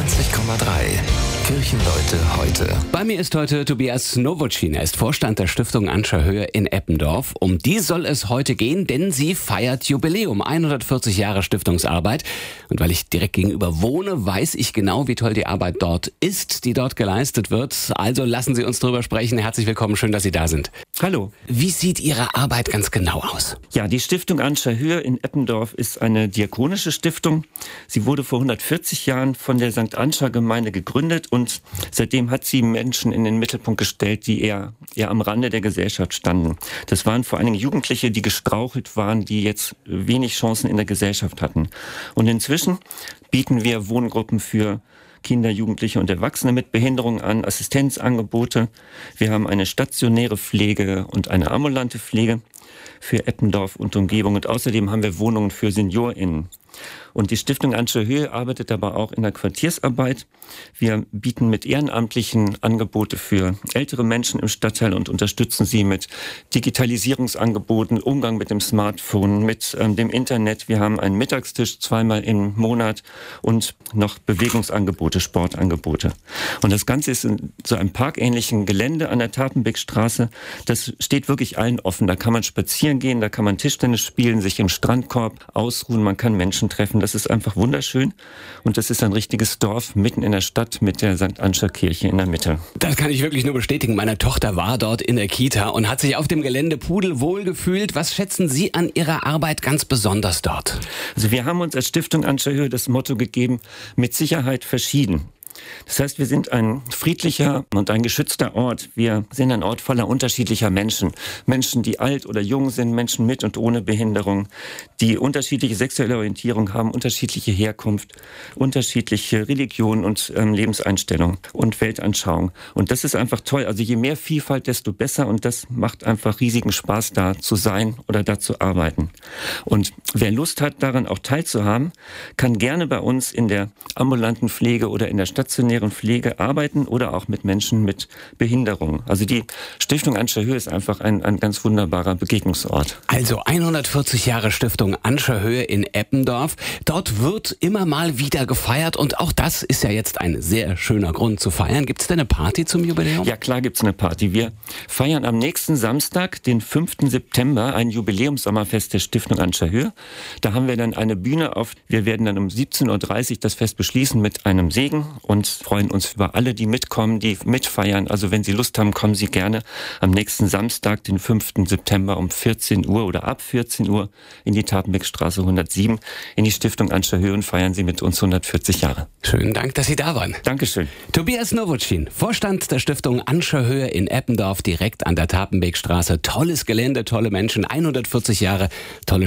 90,3 Kirchenleute heute. Bei mir ist heute Tobias Nowotschin. Er ist Vorstand der Stiftung Anscher Höhe in Eppendorf. Um die soll es heute gehen, denn sie feiert Jubiläum. 140 Jahre Stiftungsarbeit. Und weil ich direkt gegenüber wohne, weiß ich genau, wie toll die Arbeit dort ist, die dort geleistet wird. Also lassen Sie uns drüber sprechen. Herzlich willkommen, schön, dass Sie da sind. Hallo. Wie sieht Ihre Arbeit ganz genau aus? Ja, die Stiftung Anscher Höhe in Eppendorf ist eine diakonische Stiftung. Sie wurde vor 140 Jahren von der St. Anscher Gemeinde gegründet und seitdem hat sie Menschen in den Mittelpunkt gestellt, die eher am Rande der Gesellschaft standen. Das waren vor allen Dingen Jugendliche, die gestrauchelt waren, die jetzt wenig Chancen in der Gesellschaft hatten. Und inzwischen bieten wir Wohngruppen für Kinder, Jugendliche und Erwachsene mit Behinderungen an, Assistenzangebote. Wir haben eine stationäre Pflege und eine ambulante Pflege für Eppendorf und Umgebung. Und außerdem haben wir Wohnungen für SeniorInnen. Und die Stiftung Anscher Höhe arbeitet aber auch in der Quartiersarbeit. Wir bieten mit Ehrenamtlichen Angebote für ältere Menschen im Stadtteil und unterstützen sie mit Digitalisierungsangeboten, Umgang mit dem Smartphone, mit dem Internet. Wir haben einen Mittagstisch zweimal im Monat und noch Bewegungsangebote, Sportangebote. Und das Ganze ist in so einem parkähnlichen Gelände an der Tapenbeckstraße. Das steht wirklich allen offen. Da kann man spazieren gehen, da kann man Tischtennis spielen, sich im Strandkorb ausruhen, man kann Menschen treffen. Das ist einfach wunderschön und das ist ein richtiges Dorf mitten in der Stadt mit der St. Anscher Kirche in der Mitte. Das kann ich wirklich nur bestätigen. Meine Tochter war dort in der Kita und hat sich auf dem Gelände pudelwohl gefühlt. Was schätzen Sie an Ihrer Arbeit ganz besonders dort? Also wir haben uns als Stiftung Anscher Höhe das Motto gegeben, mit Sicherheit verschieden. Das heißt, wir sind ein friedlicher und ein geschützter Ort. Wir sind ein Ort voller unterschiedlicher Menschen. Menschen, die alt oder jung sind, Menschen mit und ohne Behinderung, die unterschiedliche sexuelle Orientierung haben, unterschiedliche Herkunft, unterschiedliche Religion und Lebenseinstellung und Weltanschauung. Und das ist einfach toll. Also je mehr Vielfalt, desto besser. Und das macht einfach riesigen Spaß, da zu sein oder da zu arbeiten. Und wer Lust hat, daran auch teilzuhaben, kann gerne bei uns in der ambulanten Pflege oder in der stationären Pflege arbeiten oder auch mit Menschen mit Behinderung. Also die Stiftung Anscher Höhe ist einfach ein ganz wunderbarer Begegnungsort. Also 140 Jahre Stiftung Anscher Höhe in Eppendorf. Dort wird immer mal wieder gefeiert und auch das ist ja jetzt ein sehr schöner Grund zu feiern. Gibt es denn eine Party zum Jubiläum? Ja, klar gibt's eine Party. Wir feiern am nächsten Samstag, den 5. September, ein Jubiläumssommerfest der Stiftung Anscher Höhe. Da haben wir dann eine Bühne auf. Wir werden dann um 17.30 Uhr das Fest beschließen mit einem Segen und freuen uns über alle, die mitkommen, die mitfeiern. Also wenn Sie Lust haben, kommen Sie gerne am nächsten Samstag, den 5. September um 14 Uhr oder ab 14 Uhr in die Tapenbeckstraße 107 in die Stiftung Anscher Höhe und feiern Sie mit uns 140 Jahre. Schönen Dank, dass Sie da waren. Dankeschön. Tobias Nowotschin, Vorstand der Stiftung Anscher Höhe in Eppendorf, direkt an der Tapenbeckstraße. Tolles Gelände, tolle Menschen, 140 Jahre, tolle